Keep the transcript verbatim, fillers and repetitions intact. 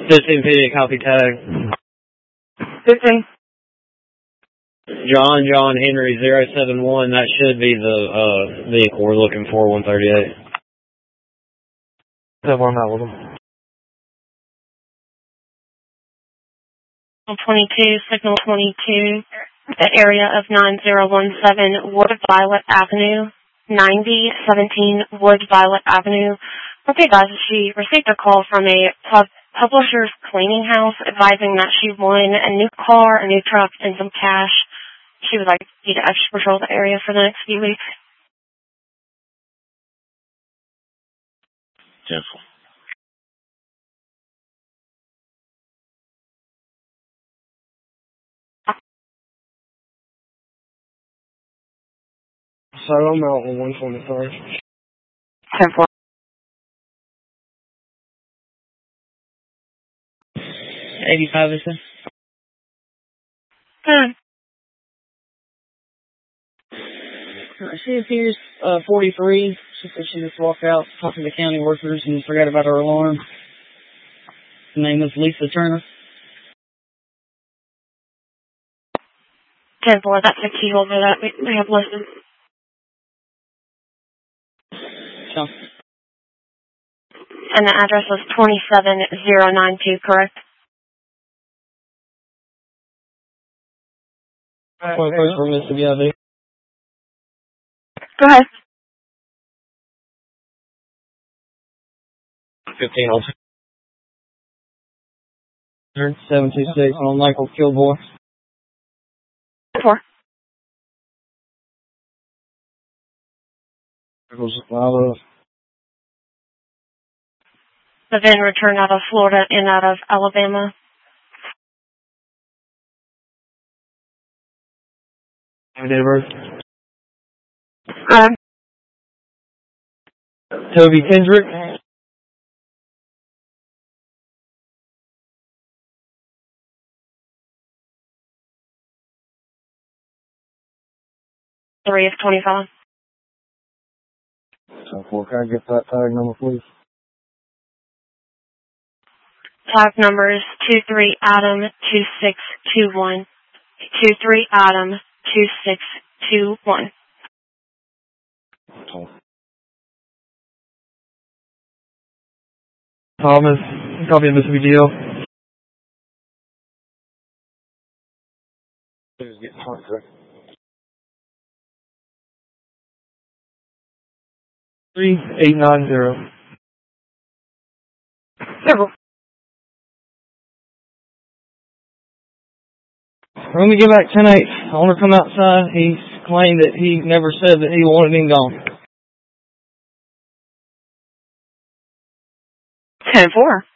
fifteen P, copy tag. fifteen. John, John, Henry, zero seven one. That should be the uh, vehicle we're looking for, one thirty-eight. Have one out with them. twenty-two, signal twenty-two, the area of nine zero one seven Wood Violet Avenue, ninety seventeen Wood Violet Avenue. Okay, guys, she received a call from a pub publisher's cleaning house advising that she won a new car, a new truck, and some cash. She would like you to extra patrol the area for the next few weeks. Careful. So I'm out on one twenty-third. ten four. eighty-five, is it? Hmm. She appears uh, forty-three. She said she just walked out talking to county workers and forgot about her alarm. Her name is Lisa Turner. ten four, that's the key holder that we, we have listed. So, And the address was twenty-seven zero nine two, correct? twenty-first for Mississippi I V. Go ahead. fifteen on seven two six on Michael Kilgore. Four. It was out of The van returned out of Florida and out of Alabama. date of birth. Um, Toby Kendrick. three of twenty-five. So, four, can I get that tag number, please? Tag numbers two three Adam two six two one. two three Adam two six two one. Thomas, copy of Mississippi D L. Getting hot, correct? Three eight nine zero. Several. When we get back ten eight, I want to come outside. He claimed that he never said that he wanted him gone. ten four.